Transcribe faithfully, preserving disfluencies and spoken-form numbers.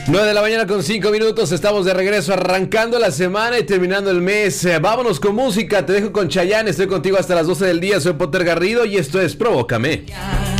nueve de la mañana con cinco minutos, estamos de regreso arrancando la semana y terminando el mes. Eh, vámonos con música, te dejo con Chayanne, estoy contigo hasta las doce del día, soy Potter Garrido y esto es Provócame.